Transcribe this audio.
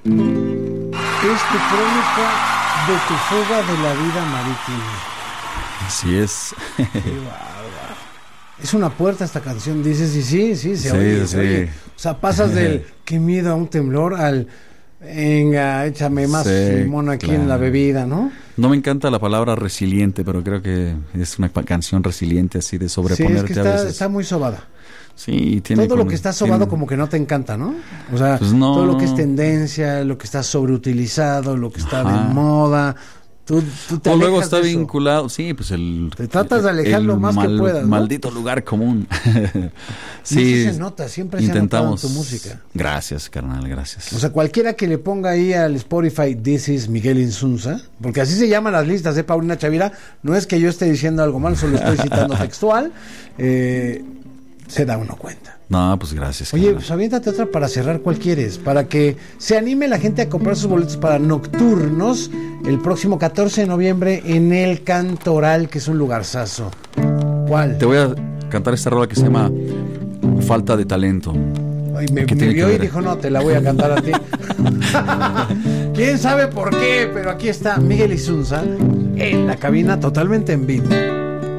Es tu crónica de tu fuga de la vida marítima. Así es. Es una puerta esta canción, dices, y sí, se oye, se oye. O sea, pasas del qué miedo a un temblor al venga, échame más limón aquí en la bebida, ¿no? No me encanta la palabra resiliente, pero creo que es una canción resiliente, así de sobreponerte es que a veces. Está muy sobada. Sí, tiene todo lo que está sobado como que no te encanta, ¿no? O sea, pues no. Todo lo que es tendencia, lo que está sobreutilizado, lo que está de moda. Tú te alejas luego está de eso. vinculado, sí, pues te tratas de alejar lo más que puedas, ¿no? Maldito lugar común. Sí, y eso se nota, siempre intentamos. Se ha notado en tu música. Gracias, carnal, gracias. O sea, cualquiera que le ponga ahí al Spotify This is Miguel Insunza, porque así se llaman las listas de Paulina Chavira, no es que yo esté diciendo algo mal, solo estoy citando textual, se da uno cuenta. No, pues gracias. Oye, carnal. pues aviéntate otra para cerrar. ¿Cuál quieres? Para que se anime la gente a comprar sus boletos para Nocturnos el próximo 14 de noviembre en el Cantoral, que es un lugarzazo. ¿Cuál? Te voy a cantar esta rola que se llama Falta de Talento. Ay, me vio y dijo, no, te la voy a cantar a ti. ¿Quién sabe por qué? Pero aquí está Miguel Insunza en la cabina totalmente en vivo.